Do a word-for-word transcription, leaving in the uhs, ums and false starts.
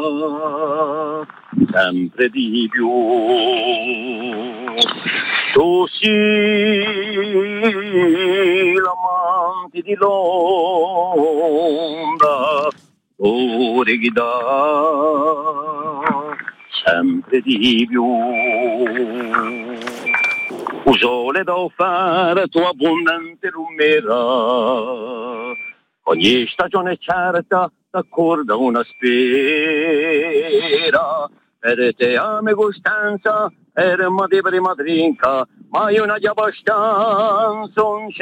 sempre di più. Tu sei l'amante di l'onda, ore che dà sempre di più. Il sole da fare tua abbondante lumera, ogni stagione certa t'accorda una spera. Per te ame Costanza, per me di prima trinca, ma io non c'è abbastanza, non c'è